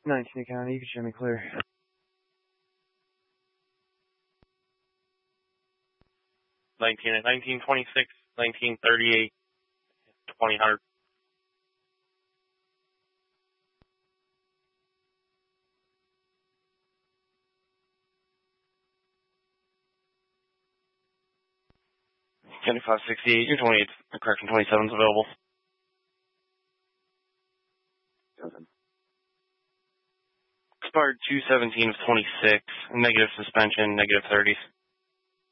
19 County, you can show me clear. Nineteen at 1926, 1938, 2000. $75.68, your 28, correction, 27 is available. Expired 2/17 of 26, negative suspension, negative 30s.